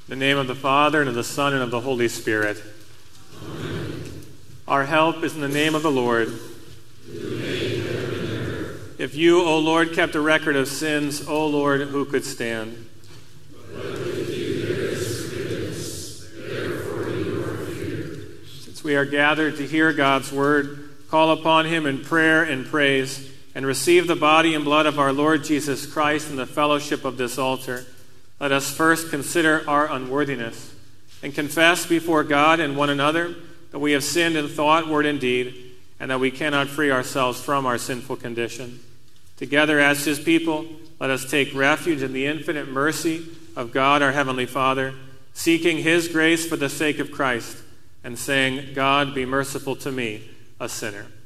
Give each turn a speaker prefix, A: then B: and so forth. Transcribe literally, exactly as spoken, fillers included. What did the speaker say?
A: In the name of the Father, and of the Son, and of the Holy Spirit.
B: Amen.
A: Our help is in the name of the Lord. If you, O Lord, kept a record of sins, O Lord, who could stand?
B: But with you there is forgiveness, therefore you are feared.
A: Since we are gathered to hear God's word, call upon him in prayer and praise, and receive the body and blood of our Lord Jesus Christ in the fellowship of this altar. Let us first consider our unworthiness and confess before God and one another that we have sinned in thought, word, and deed, and that we cannot free ourselves from our sinful condition. Together as his people, let us take refuge in the infinite mercy of God our Heavenly Father, seeking his grace for the sake of Christ, and saying, God, be merciful to me, a sinner.